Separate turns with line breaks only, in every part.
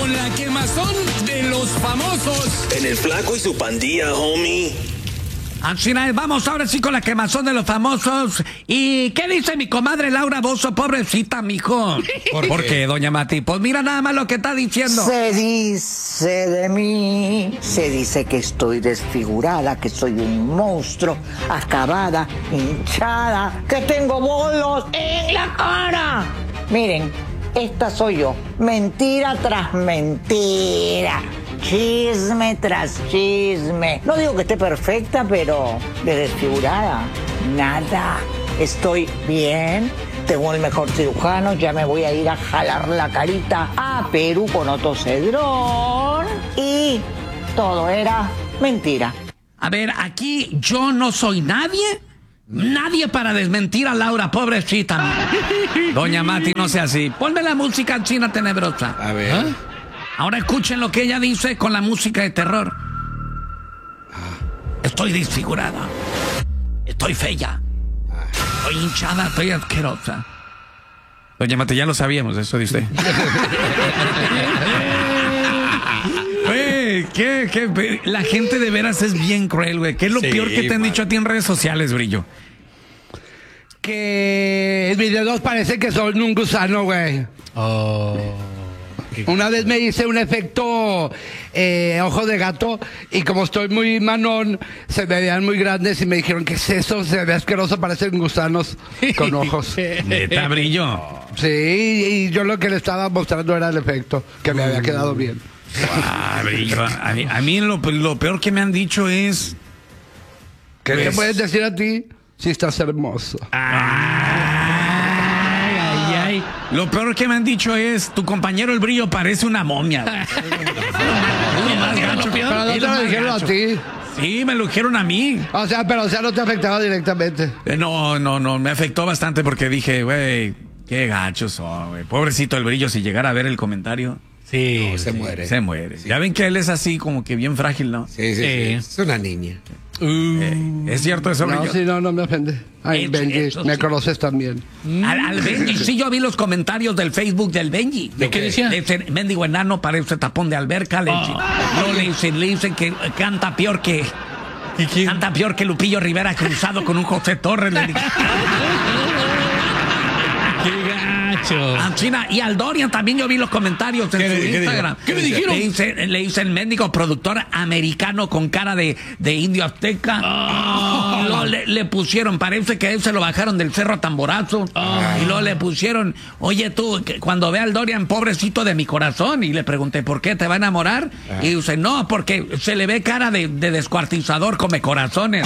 con la quemazón de los famosos.
En el Flaco y su Pandilla, homie.
Así es, vamos ahora sí con la quemazón de los famosos. ¿Y qué dice mi comadre Laura Bozzo? Pobrecita, mijo. ¿Por qué, doña Mati? Pues mira nada más lo que está diciendo.
Se dice de mí, se dice que estoy desfigurada, que soy un monstruo, acabada, hinchada, que tengo bolos en la cara. Miren, esta soy yo, mentira tras mentira. Chisme tras chisme. No digo que esté perfecta, pero de desfigurada, nada. Estoy bien, tengo el mejor cirujano, ya me voy a ir a jalar la carita a Perú con Otto Cedrón. Y todo era mentira.
A ver, aquí yo no soy nadie. Nadie para desmentir a Laura, pobrecita. Doña Mati, no sea así. Ponme la música china tenebrosa.
A ver.
Ahora escuchen lo que ella dice con la música de terror. Estoy desfigurada. Estoy fea. Estoy hinchada, estoy asquerosa. Doña Mati, ya lo sabíamos, eso dice. Güey, ¿qué? La gente de veras es bien cruel, güey. ¿Qué es lo peor que te han dicho a ti en redes sociales, Brillo?
Que el video parece que son un gusano, güey. Una vez me hice un efecto ojo de gato y como estoy muy manón, se me veían muy grandes y me dijeron, ¿qué es eso? Se ve asqueroso, parecen gusanos con ojos.
¿Neta, Brillo?
Sí, y yo lo que le estaba mostrando era el efecto, que me había quedado bien.
Brillo. A mí lo peor que me han dicho es...
¿Qué te puedes decir a ti si estás hermoso?
Lo peor que me han dicho es, tu compañero el Brillo parece una momia.
Pero no te lo dijeron a ti.
Sí, me lo dijeron a mí.
O sea, no te afectaba directamente.
No, me afectó bastante porque dije, güey, qué gachos son, güey. Pobrecito el Brillo, si llegara a ver el comentario.
Sí, no, se muere.
Se muere. Sí. Ya ven que él es así como que bien frágil, ¿no?
Sí. Es una niña.
¿Es cierto eso, Brillo?
No me ofende. Ay, Benji, me conoces también.
Al Benji, sí, yo vi los comentarios del Facebook del Benji.
¿De qué decía?
Mendigo enano, parece tapón de alberca. Le dicen que canta peor que...
¿Y quién?
Canta peor que Lupillo Rivera cruzado con un José Torres. Le digo.
¡Qué gacho!
China, y al Dorian también yo vi los comentarios en su Instagram.
¿Qué me dijeron?
Le dice el mendigo productor americano con cara de indio azteca. Y luego le pusieron, parece que a él se lo bajaron del cerro a tamborazo. Y luego le pusieron, oye tú, cuando ve al Dorian, pobrecito de mi corazón. Y le pregunté, ¿por qué te va a enamorar? Y dice, no, porque se le ve cara de descuartizador, come corazones.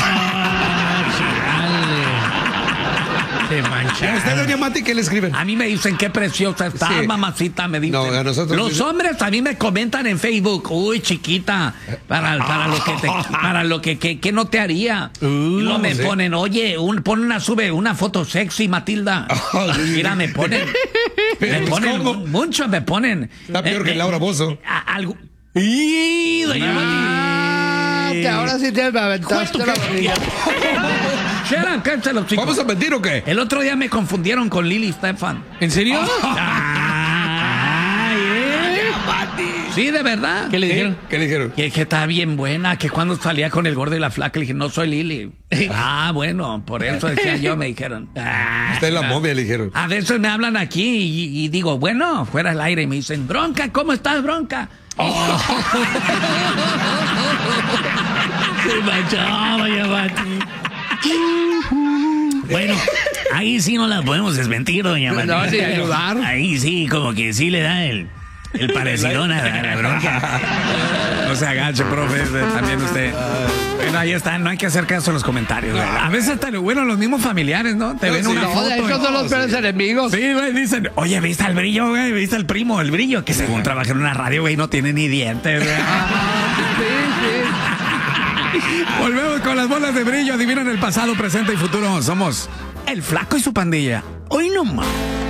Se mancha.
¿A usted, doña Mati, qué le escriben?
A mí me dicen qué preciosa está, mamacita, me dicen.
No, a nosotros
los hombres a mí me comentan en Facebook, uy, chiquita, para lo que no te haría. Y luego me ponen, oye, sube una foto sexy, Matilda. Mira, me ponen mucho, me ponen.
Está peor que Laura Bozzo.
Algo. ¡Y, doña Mati!
Que ahora sí te aventaste la varilla.
¿Vamos a mentir o qué?
El otro día me confundieron con Lili Stefan.
¿En serio?
Sí, de verdad.
¿Qué le dijeron?
¿Qué le dijeron?
Que está bien buena, que cuando salía con el gordo y la flaca, le dije, no soy Lili. Bueno, por eso decía yo, me dijeron.
Usted es la momia, le dijeron.
A veces me hablan aquí y digo, bueno, fuera al aire, y me dicen, Bronca, ¿cómo estás, Bronca?
Se manchaba, doña Mati.
Bueno, ahí sí no la podemos desmentir, doña Mati.
No, sí, ayudar.
Ahí sí, como que sí le da el parecidón a la Bronca. No se agache, profe, también usted. Bueno, ahí está, no hay que hacer caso a los comentarios, güey. A veces hasta, bueno, los mismos familiares, ¿no? Te ven una foto.
De hecho, son los peores enemigos.
Sí, güey, dicen, oye, ¿viste al Brillo, güey? ¿Viste al primo, el Brillo? Que según trabaja en una radio, güey, no tiene ni dientes, güey. Volvemos con las bolas de Brillo. Adivinan el pasado, presente y futuro. Somos el Flaco y su Pandilla. Hoy no más.